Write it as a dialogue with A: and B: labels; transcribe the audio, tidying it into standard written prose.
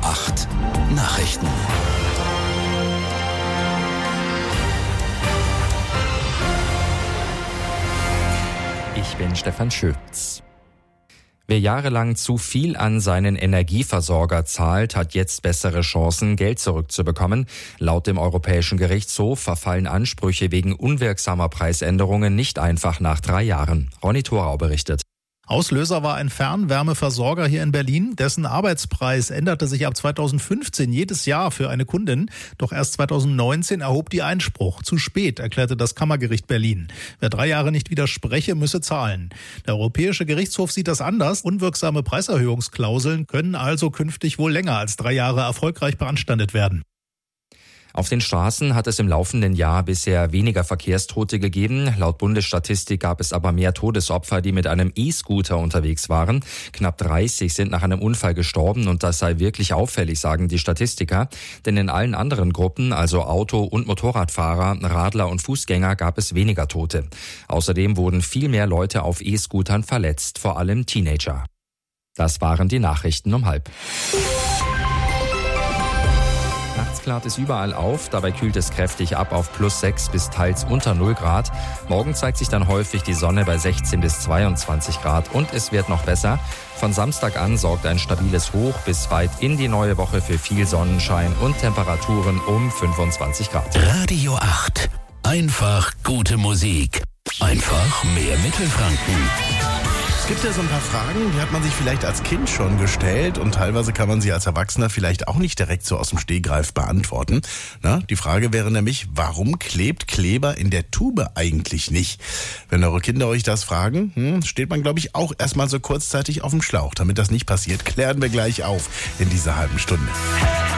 A: 8 Nachrichten.
B: Ich bin Stefan Schütz. Wer jahrelang zu viel an seinen Energieversorger zahlt, hat jetzt bessere Chancen, Geld zurückzubekommen. Laut dem Europäischen Gerichtshof verfallen Ansprüche wegen unwirksamer Preisänderungen nicht einfach nach 3 Jahren. Ronny Thorau berichtet.
C: Auslöser war ein Fernwärmeversorger hier in Berlin. Dessen Arbeitspreis änderte sich ab 2015 jedes Jahr für eine Kundin. Doch erst 2019 erhob die Einspruch. Zu spät, erklärte das Kammergericht Berlin. Wer 3 Jahre nicht widerspreche, müsse zahlen. Der Europäische Gerichtshof sieht das anders. Unwirksame Preiserhöhungsklauseln können also künftig wohl länger als 3 Jahre erfolgreich beanstandet werden.
B: Auf den Straßen hat es im laufenden Jahr bisher weniger Verkehrstote gegeben. Laut Bundesstatistik gab es aber mehr Todesopfer, die mit einem E-Scooter unterwegs waren. Knapp 30 sind nach einem Unfall gestorben und das sei wirklich auffällig, sagen die Statistiker. Denn in allen anderen Gruppen, also Auto- und Motorradfahrer, Radler und Fußgänger, gab es weniger Tote. Außerdem wurden viel mehr Leute auf E-Scootern verletzt, vor allem Teenager. Das waren die Nachrichten um 12:30. Nachts klart es überall auf, dabei kühlt es kräftig ab auf +6 bis teils unter 0 Grad. Morgen zeigt sich dann häufig die Sonne bei 16 bis 22 Grad und es wird noch besser. Von Samstag an sorgt ein stabiles Hoch bis weit in die neue Woche für viel Sonnenschein und Temperaturen um 25 Grad.
A: Radio 8. Einfach gute Musik. Einfach mehr Mittelfranken.
D: Es gibt ja so ein paar Fragen, die hat man sich vielleicht als Kind schon gestellt und teilweise kann man sie als Erwachsener vielleicht auch nicht direkt so aus dem Stegreif beantworten. Die Frage wäre nämlich, warum klebt Kleber in der Tube eigentlich nicht? Wenn eure Kinder euch das fragen, steht man, glaube ich, auch erstmal so kurzzeitig auf dem Schlauch. Damit das nicht passiert, klären wir gleich auf in dieser halben Stunde.